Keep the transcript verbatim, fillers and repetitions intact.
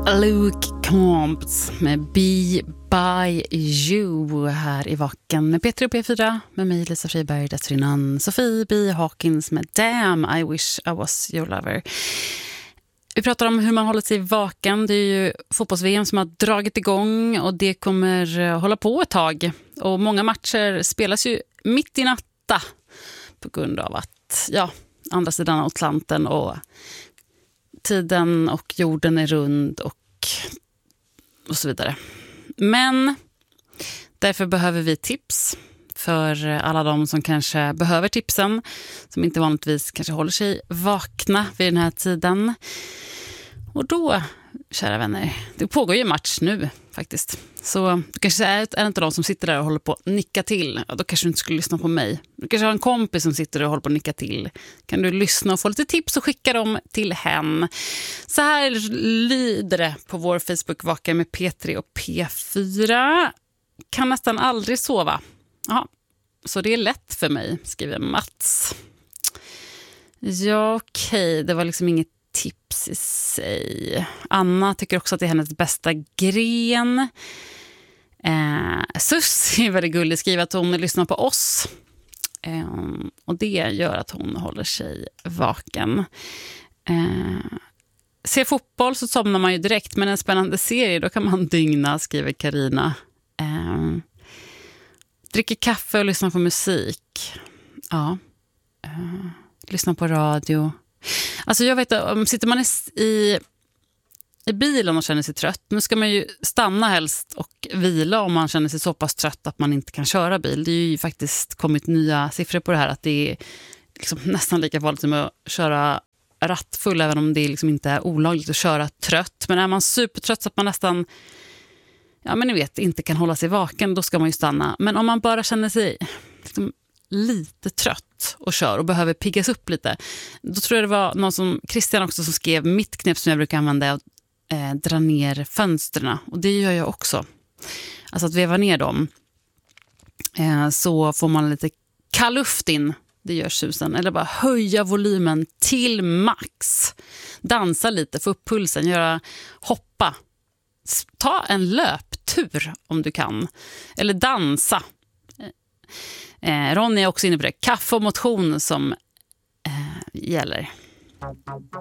Luke Combs med Be By You här i Vaken med Petri och P fyra med mig Lisa Friberg, dessförinnan Sofie B. Hawkins med Damn I Wish I Was Your Lover. Vi pratar om hur man håller sig vaken. Det är ju fotbolls-V M som har dragit igång och det kommer hålla på ett tag. Och många matcher spelas ju mitt i natta på grund av att ja, andra sidan Atlanten och tiden och jorden är rund och, och så vidare. Men därför behöver vi tips för alla de som kanske behöver tipsen, som inte vanligtvis kanske håller sig vakna vid den här tiden. Och då, kära vänner, det pågår ju match nu faktiskt. Så du kanske är en av de som sitter där och håller på att nicka till. Ja, då kanske du inte skulle lyssna på mig. Du kanske har en kompis som sitter och håller på att nicka till. Kan du lyssna och få lite tips och skicka dem till hen. Så här lyder det på vår Facebook Vaka med P tre och P fyra. Kan nästan aldrig sova. Ja, så det är lätt för mig, skriver Mats. Ja, okej. Det var liksom inget tips i sig. Anna tycker också att det är hennes bästa gren. Eh, Sus är väldigt gullig, skriver att hon lyssnar på oss. Eh, och det gör att hon håller sig vaken. Eh, ser fotboll så somnar man ju direkt, men en spännande serie då kan man dygna, skriver Karina. Eh, dricker kaffe och lyssnar på musik. Ja. Eh, lyssnar på radio. Alltså jag vet att sitter man i, i bilen och känner sig trött, nu ska man ju stanna helst och vila om man känner sig så pass trött att man inte kan köra bil. Det är ju faktiskt kommit nya siffror på det här, att det är liksom nästan lika farligt som att köra rattfull, även om det liksom inte är olagligt att köra trött. Men är man supertrött så att man nästan, ja men ni vet, inte kan hålla sig vaken, då ska man ju stanna. Men om man bara känner sig liksom lite trött och kör och behöver piggas upp lite, då tror jag det var någon som, Christian också, som skrev mitt knep som jag brukar använda, att eh, dra ner fönsterna, och det gör jag också, alltså att veva ner dem, eh, så får man lite kall luft in, det gör susen, eller bara höja volymen till max, dansa lite, få upp pulsen, göra hoppa, ta en löptur om du kan, eller dansa. Eh, Ronny är också inne på det. Kaffe och motion som eh, gäller.